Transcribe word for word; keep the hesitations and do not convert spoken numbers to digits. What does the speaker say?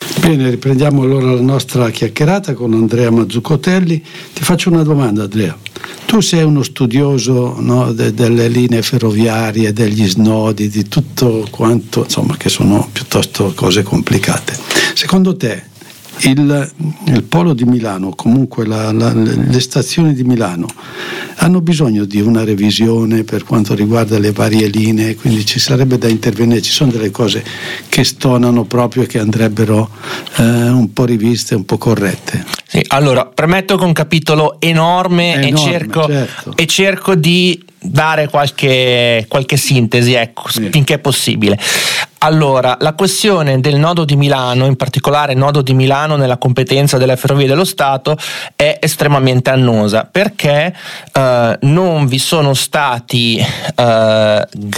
Bene, riprendiamo allora la nostra chiacchierata con Andrea Mazzucotelli. Ti faccio una domanda, Andrea. Tu sei uno studioso, no, de- delle linee ferroviarie, degli snodi, di tutto quanto, insomma, che sono piuttosto cose complicate. Secondo te il, il polo di Milano, comunque la, la, le stazioni di Milano, hanno bisogno di una revisione per quanto riguarda le varie linee, quindi ci sarebbe da intervenire, ci sono delle cose che stonano proprio e che andrebbero eh, un po' riviste, un po' corrette. Sì, allora, premetto che è un capitolo enorme, enorme e, cerco, certo. e cerco di dare qualche, qualche sintesi, ecco, sì. finché è possibile. Allora, la questione del nodo di Milano, in particolare il nodo di Milano nella competenza delle Ferrovie dello Stato, è estremamente annosa perché eh, non vi sono stati eh,